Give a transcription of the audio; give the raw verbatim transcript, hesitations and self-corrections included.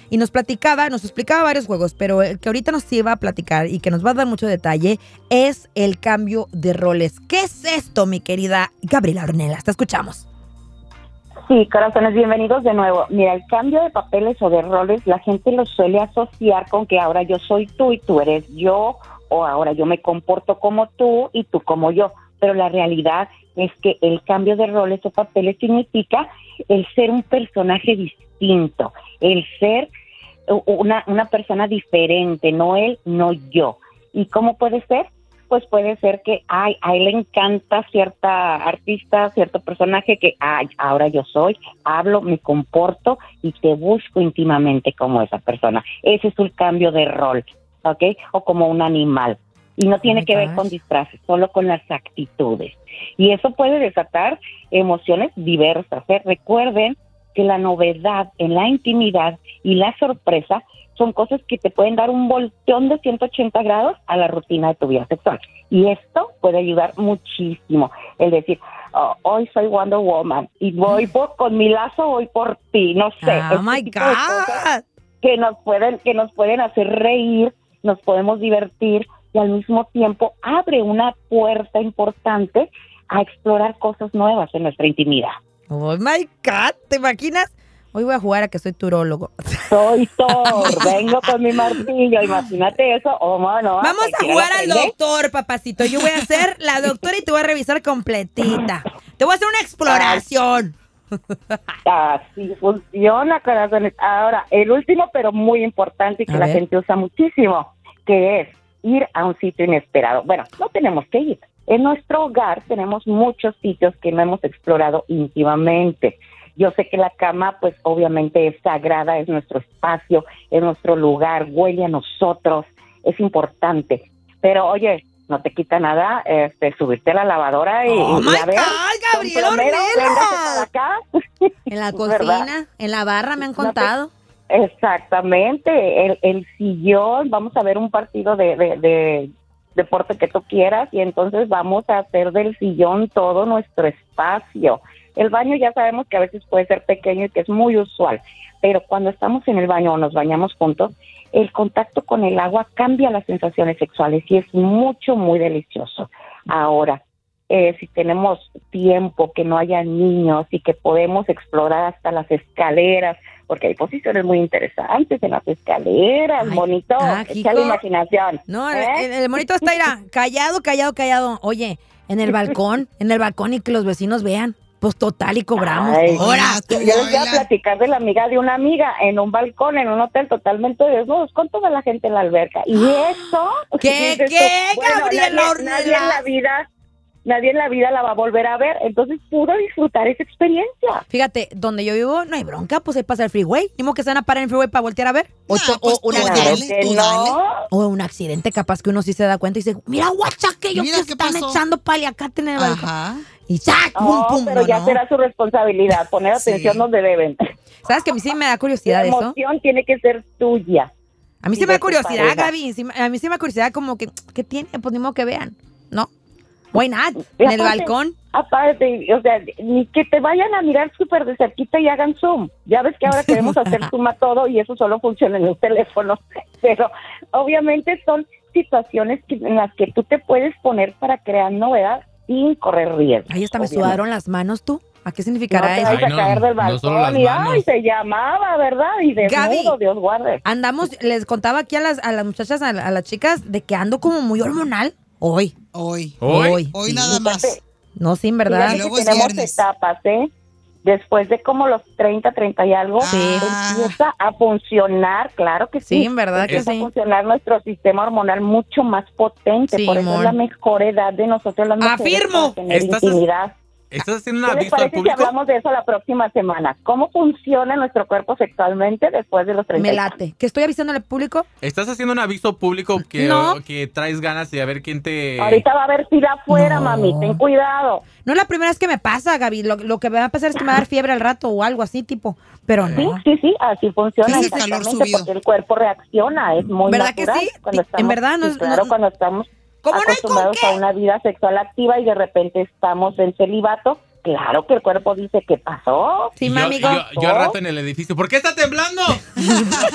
y nos platicaba, nos explicaba varios juegos, pero el que ahorita nos iba a platicar y que nos va a dar mucho detalle es el cambio de roles. ¿Qué es esto, mi querida Gabriela Ornelas? Te escuchamos. Sí, corazones, bienvenidos de nuevo. Mira, el cambio de papeles o de roles, la gente lo suele asociar con que ahora yo soy tú y tú eres yo, o ahora yo me comporto como tú y tú como yo. Pero la realidad es que el cambio de roles o papeles significa el ser un personaje distinto, el ser una, una persona diferente, no él, no yo. ¿Y cómo puede ser? Pues puede ser que ay, a él le encanta cierta artista, cierto personaje que ay, ahora yo soy, hablo, me comporto y te busco íntimamente como esa persona. Ese es un cambio de rol, ¿ok? O como un animal. Y no tiene oh que ver con disfraces, solo con las actitudes. Y eso puede desatar emociones diversas, ¿eh? Recuerden que la novedad en la intimidad y la sorpresa son cosas que te pueden dar un volteón de ciento ochenta grados a la rutina de tu vida sexual. Y esto puede ayudar muchísimo. Es decir, oh, hoy soy Wonder Woman y voy por, con mi lazo voy por ti, no sé. Oh, my God. Que nos pueden, que nos pueden hacer reír, nos podemos divertir y al mismo tiempo abre una puerta importante a explorar cosas nuevas en nuestra intimidad. Oh, my God, ¿te imaginas? Hoy voy a jugar a que soy turólogo. Soy Thor, vengo con mi martillo, imagínate eso. Oh, mano, vamos a jugar al doctor, papacito. Yo voy a ser la doctora y te voy a revisar completita. Te voy a hacer una exploración. Así funciona, corazones. Ahora, el último, pero muy importante y que a la ver. gente usa muchísimo, que es ir a un sitio inesperado. Bueno, no tenemos que ir. En nuestro hogar tenemos muchos sitios que no hemos explorado íntimamente. Yo sé que la cama, pues obviamente es sagrada, es nuestro espacio, es nuestro lugar, huele a nosotros, es importante. Pero oye, no te quita nada este, subirte a la lavadora y, oh y a ver. Gabriela Ornelas. En la cocina, ¿verdad? En la barra me han contado. No te, exactamente, el, el sillón, vamos a ver un partido de, de, de deporte que tú quieras y entonces vamos a hacer del sillón todo nuestro espacio. El baño ya sabemos que a veces puede ser pequeño y que es muy usual, pero cuando estamos en el baño o nos bañamos juntos, el contacto con el agua cambia las sensaciones sexuales y es mucho, muy delicioso. Ahora, eh, si tenemos tiempo, que no haya niños y que podemos explorar hasta las escaleras, porque hay posiciones muy interesantes en las escaleras, Ay, monito, ah, echa la imaginación. No, ¿eh? el, el monito está irá, callado, callado, callado. Oye, en el balcón, en el balcón y que los vecinos vean. Pues total y cobramos. Ay, ahora. Yo les voy a platicar de la amiga de una amiga en un balcón, en un hotel totalmente desnudos, con toda la gente en la alberca. Y eso... ¿Qué, qué, bueno, Gabriela nadie, nadie en la vida... Nadie en la vida la va a volver a ver, entonces pudo disfrutar esa experiencia. Fíjate, donde yo vivo no hay bronca, pues ahí pasa el freeway. Ni modo que se van a parar en el freeway para voltear a ver. O, no, pues o, un accidente, no. o un accidente, capaz que uno sí se da cuenta y dice, mira, guacha, que ellos que están pasó? echando paliacate en el balcón. Ajá. Y ¡sac! No, pum, pum, pero no, ya no. será su responsabilidad, poner atención sí. donde deben. ¿Sabes que a mí sí me da curiosidad eso? La emoción eso? tiene que ser tuya. A mí sí me da curiosidad, Gaby. Sí, a mí sí me da curiosidad como que, ¿qué tiene? Pues ni modo que vean, ¿no? Why not? En el balcón. Aparte, o sea, ni que te vayan a mirar súper de cerquita y hagan zoom. Ya ves que ahora queremos hacer zoom a todo y eso solo funciona en los teléfonos. Pero obviamente son situaciones que, en las que tú te puedes poner para crear novedad sin correr riesgo. Ahí hasta me sudaron las manos, tú. ¿A qué significará eso? No te vas a caer del balcón no y ay, se llamaba, ¿verdad? Y desnudo, Dios guarde. Andamos, les contaba aquí a las, a las muchachas, a, a las chicas, de que ando como muy hormonal. Hoy. Hoy. Hoy. Hoy, Hoy sí. nada más. No, sin verdad. Y luego tenemos viernes. etapas, ¿eh? Después de como los treinta, treinta y algo, sí. empieza a funcionar, claro que sí. Sí, en verdad que empieza sí. a funcionar nuestro sistema hormonal mucho más potente. Sí, por eso amor. es la mejor edad de nosotros las mujeres. ¡Afirmo! Para tener intimidad. ¿Estás haciendo una ¿Qué les parece si hablamos de eso la próxima semana? ¿Cómo funciona nuestro cuerpo sexualmente después de los treinta? Me late. ¿Qué estoy avisando al público? ¿Estás haciendo un aviso público que, no. que traes ganas de a ver quién te... Ahorita va a haber fila afuera, no. mami. Ten cuidado. No es la primera vez que me pasa, Gaby. Lo, lo que me va a pasar es que me va a dar fiebre al rato o algo así, tipo. Pero no. Sí, sí, sí. Así funciona exactamente porque el cuerpo reacciona. Es muy ¿verdad natural. que sí? Cuando estamos, en verdad no es... claro, no, cuando estamos acostumbrados no a una vida sexual activa y de repente estamos en celibato. Claro que el cuerpo dice, ¿qué pasó? Sí, yo, mami. Yo, yo, yo al rato en el edificio, ¿por qué está temblando?